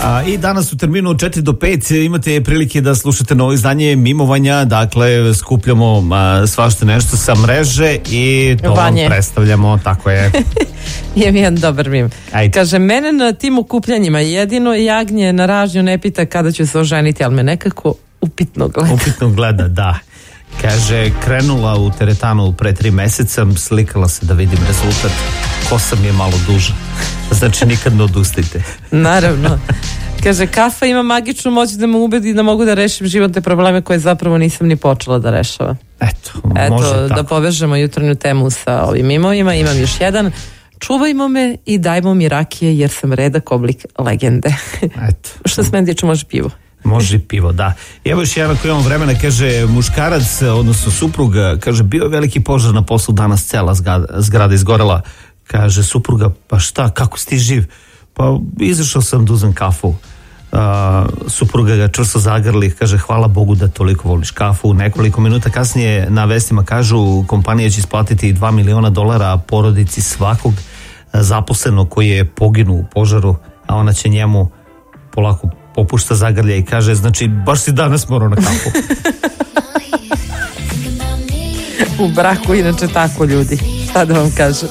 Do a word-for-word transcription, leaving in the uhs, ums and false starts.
A, I danas u terminu od četiri do pet imate prilike da slušate novo izdanje Mimovanja, dakle skupljamo a, svašta nešto sa mreže i to Vanje. Vam predstavljamo, tako je. Imam jedan dobar mim. Ajde. Kaže, mene na tim okupljanjima jedino jagnje na ražnju ne pita kada ću se oženiti, ali me nekako upitno gleda. Upitno gleda, da. Kaže, krenula u teretanu pre tri meseca, slikala se da vidim rezultat, kosa mi je malo duža. Znači, nikad ne odustajte. Naravno. Kaže, kafa ima magičnu moć da me ubedi da mogu da rešim životne probleme koje zapravo nisam ni počela da rešava. Eto, Eto može da tako. povežemo jutarnju temu sa ovim mimovima. Imam još jedan. Čuvajmo me i dajmo mi rakije jer sam redak oblik legende. Eto. Što se meni tiče, može pivo. Može pivo, da. Evo još jedan koji imamo vremena, kaže muškarac, odnosno supruga, kaže, bio je veliki požar na poslu, danas cela zgrada izgorela. Kaže supruga, pa šta, kako si ti živ? Pa izašao sam da uzmem kafu. Uh, supruga ga čvrsto zagrli, kaže, hvala Bogu da toliko voliš kafu. Nekoliko minuta kasnije na vestima kažu, kompanija će isplatiti dva miliona dolara porodici svakog zaposlenog koji je poginuo u požaru, a ona će njemu polako popušta zagrlja i kaže, znači baš si danas morao na kafu. U braku inače tako, ljudi, šta da vam kažem.